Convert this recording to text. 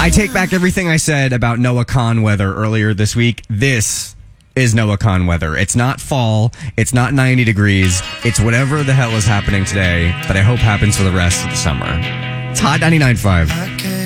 I take back everything I said about Noah Kahn weather earlier this week. This is Noah Kahn weather. It's not fall. It's not 90 degrees. It's whatever the hell is happening today that I hope happens for the rest of the summer. It's Hot 99.5.